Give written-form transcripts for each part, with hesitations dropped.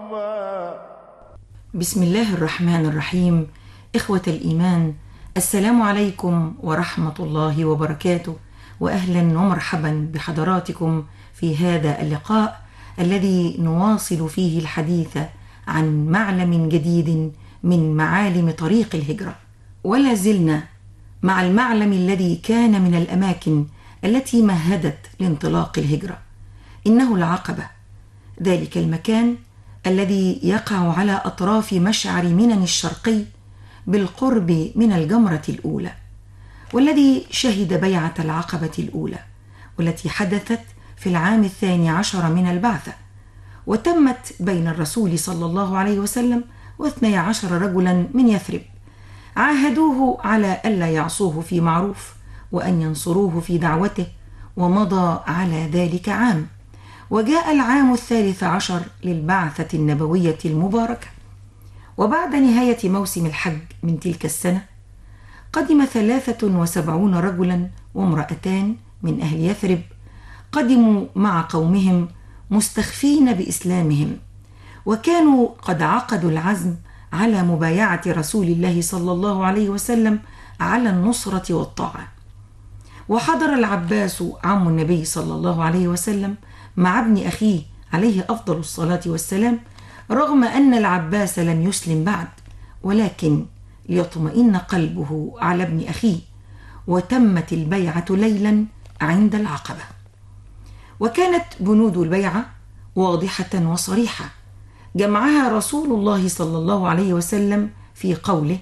بسم الله الرحمن الرحيم. إخوة الإيمان، السلام عليكم ورحمة الله وبركاته، وأهلا ومرحبا بحضراتكم في هذا اللقاء الذي نواصل فيه الحديث عن معلم جديد من معالم طريق الهجرة. ولا زلنا مع المعلم الذي كان من الأماكن التي مهدت لانطلاق الهجرة، إنه العقبة، ذلك المكان الذي يقع على أطراف مشعر منن الشرقي بالقرب من الجمرة الأولى، والذي شهد بيعة العقبة الأولى، والتي حدثت في العام 12 من البعثة، وتمت بين الرسول صلى الله عليه وسلم و12 رجلا من يثرب، عاهدوه على ألا يعصوه في معروف وأن ينصروه في دعوته، ومضى على ذلك عام، وجاء العام 13 للبعثة النبوية المباركة. وبعد نهاية موسم الحج من تلك السنة، قدم 73 رجلا وامرأتان من أهل يثرب، قدموا مع قومهم مستخفين بإسلامهم، وكانوا قد عقدوا العزم على مبايعة رسول الله صلى الله عليه وسلم على النصرة والطاعة. وحضر العباس عم النبي صلى الله عليه وسلم مع ابن أخيه عليه أفضل الصلاة والسلام، رغم أن العباس لم يسلم بعد، ولكن ليطمئن قلبه على ابن أخيه، وتمت البيعة ليلا عند العقبة. وكانت بنود البيعة واضحة وصريحة، جمعها رسول الله صلى الله عليه وسلم في قوله: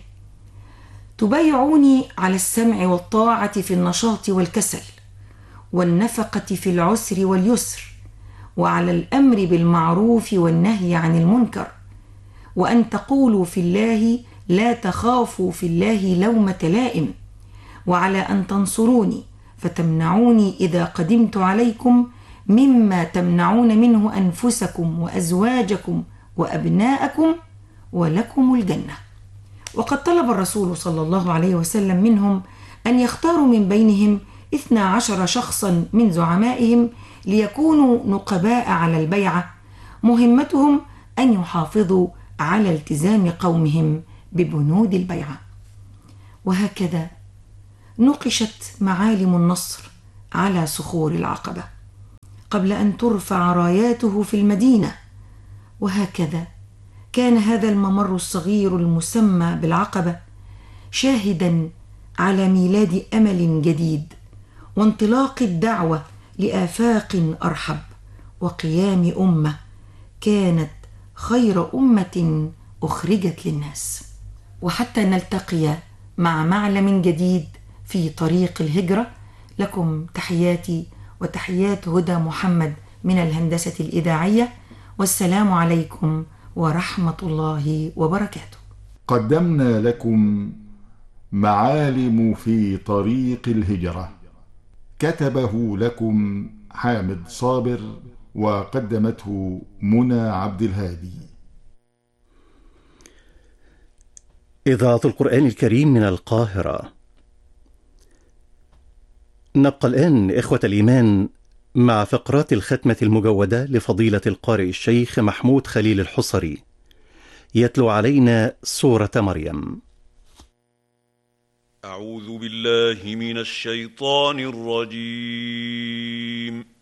تبايعوني على السمع والطاعة في النشاط والكسل، والنفقة في العسر واليسر، وعلى الأمر بالمعروف والنهي عن المنكر، وأن تقولوا في الله لا تخافوا في الله لومة لائم، وعلى أن تنصروني فتمنعوني إذا قدمت عليكم مما تمنعون منه أنفسكم وأزواجكم وأبناءكم، ولكم الجنة. وقد طلب الرسول صلى الله عليه وسلم منهم أن يختاروا من بينهم 12 شخصا من زعمائهم ليكونوا نقباء على البيعة، مهمتهم أن يحافظوا على التزام قومهم ببنود البيعة. وهكذا نقشت معالم النصر على صخور العقبة قبل أن ترفع راياته في المدينة، وهكذا كان هذا الممر الصغير المسمى بالعقبة شاهدا على ميلاد أمل جديد، وانطلاق الدعوة لآفاق أرحب، وقيام أمة كانت خير أمة أخرجت للناس. وحتى نلتقي مع معلم جديد في طريق الهجرة، لكم تحياتي وتحيات هدى محمد من الهندسة الإذاعية، والسلام عليكم ورحمة الله وبركاته. قدمنا لكم معالم في طريق الهجرة، كتبه لكم حامد صابر، وقدمته منى عبد الهادي. إذاعة القرآن الكريم من القاهرة. نبقى الآن إخوة الإيمان مع فقرات الختمة المجودة لفضيلة القارئ الشيخ محمود خليل الحصري، يتلو علينا سورة مريم. أعوذ بالله من الشيطان الرجيم.